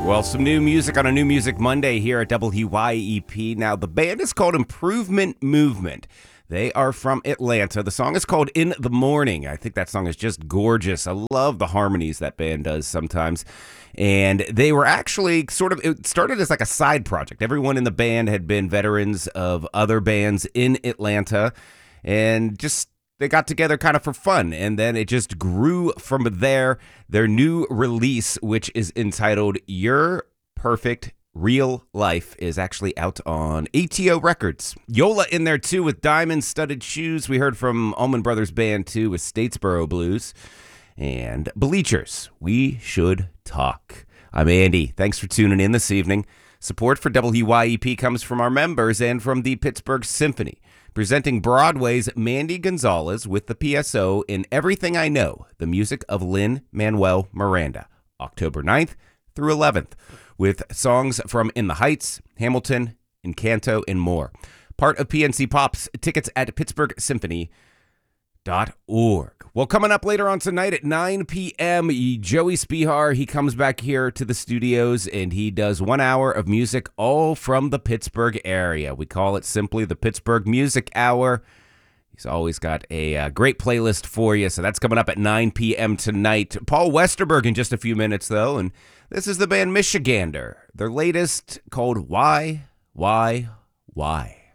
Well, some new music on a New Music Monday here at WYEP. Now, the band is called Improvement Movement. They are from Atlanta. The song is called In the Morning. I think that song is just gorgeous. I love the harmonies that band does sometimes. And they were actually it started as like a side project. Everyone in the band had been veterans of other bands in Atlanta and just they got together kind of for fun, and then it just grew from there. Their new release, which is entitled Your Perfect Real Life, is actually out on ATO Records. Yola in there too with diamond-studded shoes. We heard from Allman Brothers Band too with Statesboro Blues. And Bleachers, We Should Talk. I'm Andy. Thanks for tuning in this evening. Support for WYEP comes from our members and from the Pittsburgh Symphony, presenting Broadway's Mandy Gonzalez with the PSO in Everything I Know, the music of Lin-Manuel Miranda, October 9th through 11th, with songs from In the Heights, Hamilton, Encanto, and more. Part of PNC Pops. Tickets at pittsburghsymphony.org. Well, coming up later on tonight at 9 p.m., Joey Spihar, he comes back here to the studios and he does 1 hour of music all from the Pittsburgh area. We call it simply the Pittsburgh Music Hour. He's always got a great playlist for you, so that's coming up at 9 p.m. tonight. Paul Westerberg in just a few minutes, though, and this is the band Michigander. Their latest called Why?